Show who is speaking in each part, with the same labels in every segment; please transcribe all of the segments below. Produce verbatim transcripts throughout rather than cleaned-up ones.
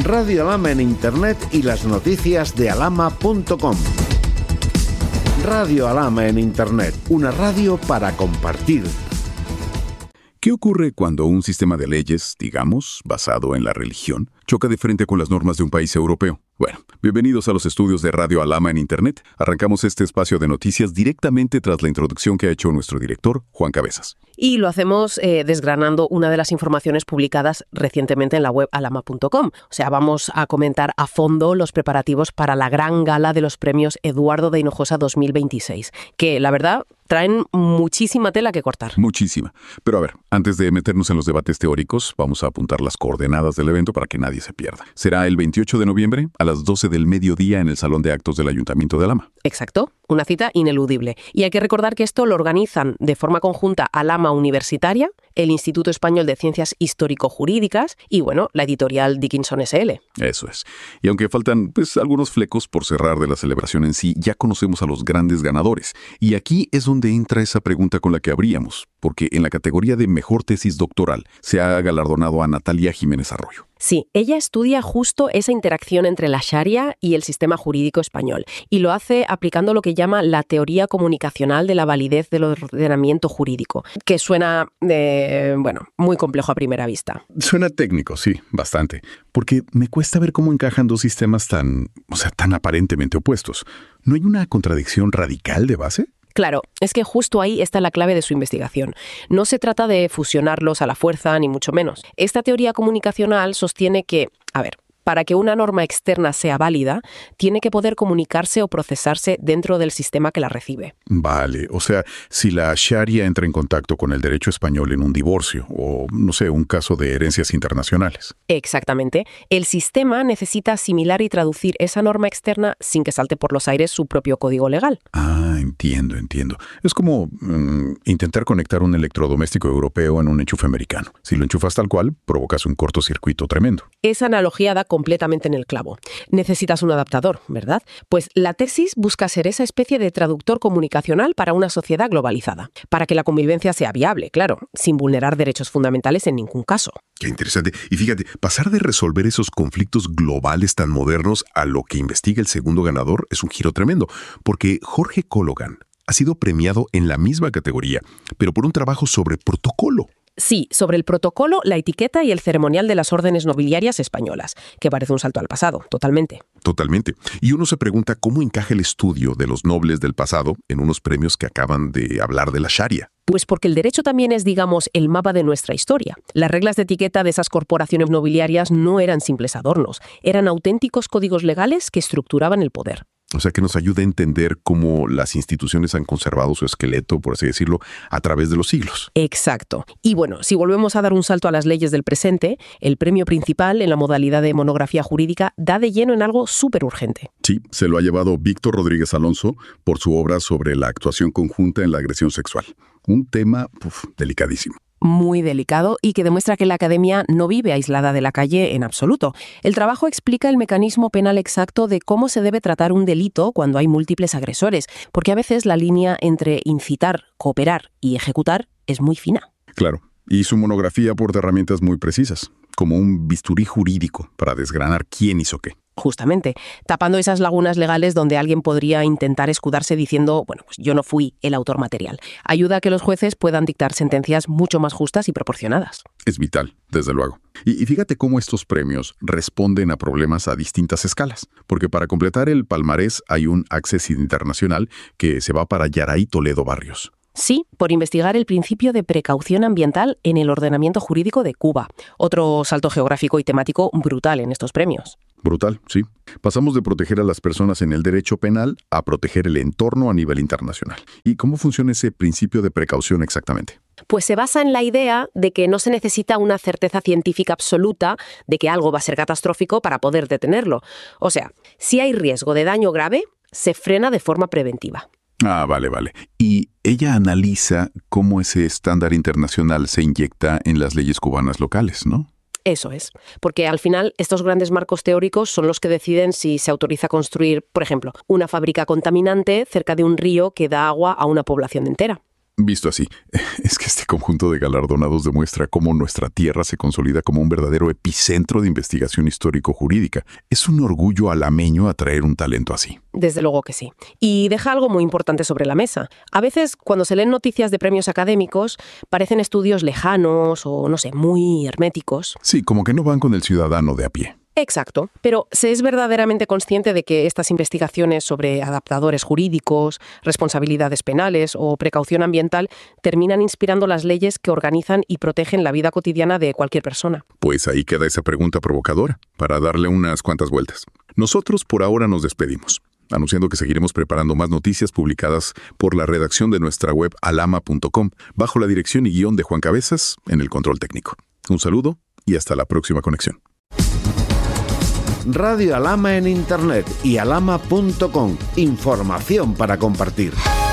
Speaker 1: Radio Alhama en Internet y las noticias de alhama punto com. Radio Alhama en Internet, una radio para compartir.
Speaker 2: ¿Qué ocurre cuando un sistema de leyes, digamos, basado en la religión, choca de frente con las normas de un país europeo? Bueno, bienvenidos a los estudios de Radio Alhama en Internet. Arrancamos este espacio de noticias directamente tras la introducción que ha hecho nuestro director, Juan Cabezas.
Speaker 3: Y lo hacemos eh, desgranando una de las informaciones publicadas recientemente en la web alhama punto com. O sea, vamos a comentar a fondo los preparativos para la gran gala de los premios Eduardo de Hinojosa dos mil veintiséis, que la verdad traen muchísima tela que cortar.
Speaker 2: Muchísima. Pero a ver, antes de meternos en los debates teóricos, vamos a apuntar las coordenadas del evento para que nadie se pierda. Será el veintiocho de noviembre a las doce del mediodía en el Salón de Actos del Ayuntamiento de Alhama.
Speaker 3: Exacto, una cita ineludible. Y hay que recordar que esto lo organizan de forma conjunta Alhama Universitaria, el Instituto Español de Ciencias Histórico-Jurídicas y, bueno, la editorial Dickinson ese ele.
Speaker 2: Eso es. Y aunque faltan, pues, algunos flecos por cerrar de la celebración en sí, ya conocemos a los grandes ganadores. Y aquí es donde entra esa pregunta con la que abríamos, porque en la categoría de Mejor Tesis Doctoral se ha galardonado a Natalia Jiménez Arroyo.
Speaker 3: Sí, ella estudia justo esa interacción entre la Sharia y el sistema jurídico español, y lo hace aplicando lo que llama la teoría comunicacional de la validez del ordenamiento jurídico, que suena, eh, bueno, muy complejo a primera vista.
Speaker 2: Suena técnico, sí, bastante, porque me cuesta ver cómo encajan dos sistemas tan, o sea, tan aparentemente opuestos. ¿No hay una contradicción radical de base?
Speaker 3: Claro, es que justo ahí está la clave de su investigación. No se trata de fusionarlos a la fuerza, ni mucho menos. Esta teoría comunicacional sostiene que, a ver, para que una norma externa sea válida, tiene que poder comunicarse o procesarse dentro del sistema que la recibe.
Speaker 2: Vale, o sea, si la Sharia entra en contacto con el derecho español en un divorcio o, no sé, un caso de herencias internacionales.
Speaker 3: Exactamente. El sistema necesita asimilar y traducir esa norma externa sin que salte por los aires su propio código legal.
Speaker 2: Ah, entiendo, entiendo. Es como mmm, intentar conectar un electrodoméstico europeo en un enchufe americano. Si lo enchufas tal cual, provocas un cortocircuito tremendo.
Speaker 3: Esa analogía da completamente en el clavo. Necesitas un adaptador, ¿verdad? Pues la tesis busca ser esa especie de traductor comunicacional para una sociedad globalizada, para que la convivencia sea viable, claro, sin vulnerar derechos fundamentales en ningún caso.
Speaker 2: Qué interesante. Y fíjate, pasar de resolver esos conflictos globales tan modernos a lo que investiga el segundo ganador es un giro tremendo, porque Jorge Cologan ha sido premiado en la misma categoría, pero por un trabajo sobre protocolo.
Speaker 3: Sí, sobre el protocolo, la etiqueta y el ceremonial de las órdenes nobiliarias españolas, que parece un salto al pasado, totalmente.
Speaker 2: Totalmente. Y uno se pregunta cómo encaja el estudio de los nobles del pasado en unos premios que acaban de hablar de la Sharia.
Speaker 3: Pues porque el derecho también es, digamos, el mapa de nuestra historia. Las reglas de etiqueta de esas corporaciones nobiliarias no eran simples adornos, eran auténticos códigos legales que estructuraban el poder.
Speaker 2: O sea, que nos ayuda a entender cómo las instituciones han conservado su esqueleto, por así decirlo, a través de los siglos.
Speaker 3: Exacto. Y bueno, si volvemos a dar un salto a las leyes del presente, el premio principal en la modalidad de monografía jurídica da de lleno en algo súper urgente.
Speaker 2: Sí, se lo ha llevado Víctor Rodríguez Alonso por su obra sobre la actuación conjunta en la agresión sexual. Un tema uf, delicadísimo.
Speaker 3: Muy delicado y que demuestra que la academia no vive aislada de la calle en absoluto. El trabajo explica el mecanismo penal exacto de cómo se debe tratar un delito cuando hay múltiples agresores, porque a veces la línea entre incitar, cooperar y ejecutar es muy fina.
Speaker 2: Claro, y su monografía aporta herramientas muy precisas, como un bisturí jurídico para desgranar quién hizo qué.
Speaker 3: Justamente, tapando esas lagunas legales donde alguien podría intentar escudarse diciendo, bueno, pues yo no fui el autor material. Ayuda a que los jueces puedan dictar sentencias mucho más justas y proporcionadas.
Speaker 2: Es vital, desde luego. Y, y fíjate cómo estos premios responden a problemas a distintas escalas. Porque para completar el palmarés hay un Access Internacional que se va para Yaray Toledo Barrios.
Speaker 3: Sí, por investigar el principio de precaución ambiental en el ordenamiento jurídico de Cuba. Otro salto geográfico y temático brutal en estos premios.
Speaker 2: Brutal, sí. Pasamos de proteger a las personas en el derecho penal a proteger el entorno a nivel internacional. ¿Y cómo funciona ese principio de precaución exactamente?
Speaker 3: Pues se basa en la idea de que no se necesita una certeza científica absoluta de que algo va a ser catastrófico para poder detenerlo. O sea, si hay riesgo de daño grave, se frena de forma preventiva.
Speaker 2: Ah, vale, vale. Y ella analiza cómo ese estándar internacional se inyecta en las leyes cubanas locales, ¿no?
Speaker 3: Eso es, porque al final estos grandes marcos teóricos son los que deciden si se autoriza construir, por ejemplo, una fábrica contaminante cerca de un río que da agua a una población entera.
Speaker 2: Visto así, es que este conjunto de galardonados demuestra cómo nuestra tierra se consolida como un verdadero epicentro de investigación histórico-jurídica. Es un orgullo alameño atraer un talento así.
Speaker 3: Desde luego que sí. Y deja algo muy importante sobre la mesa. A veces, cuando se leen noticias de premios académicos, parecen estudios lejanos o, no sé, muy herméticos.
Speaker 2: Sí, como que no van con el ciudadano de a pie.
Speaker 3: Exacto, pero ¿se es verdaderamente consciente de que estas investigaciones sobre adaptadores jurídicos, responsabilidades penales o precaución ambiental terminan inspirando las leyes que organizan y protegen la vida cotidiana de cualquier persona?
Speaker 2: Pues ahí queda esa pregunta provocadora, para darle unas cuantas vueltas. Nosotros por ahora nos despedimos, anunciando que seguiremos preparando más noticias publicadas por la redacción de nuestra web alama punto com, bajo la dirección y guión de Juan Cabezas en el control técnico. Un saludo y hasta la próxima conexión.
Speaker 1: Radio Alama en Internet y alama punto com. Información para compartir.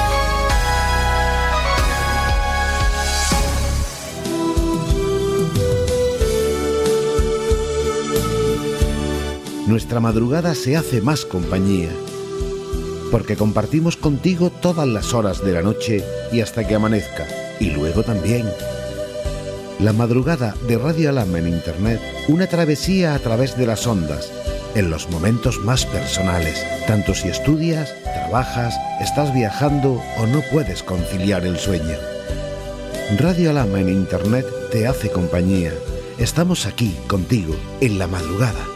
Speaker 1: Nuestra madrugada se hace más compañía, porque compartimos contigo todas las horas de la noche y hasta que amanezca, y luego también. La madrugada de Radio Alama en Internet, una travesía a través de las ondas, en los momentos más personales, tanto si estudias, trabajas, estás viajando o no puedes conciliar el sueño. Radio Alama en Internet te hace compañía. Estamos aquí contigo en la madrugada.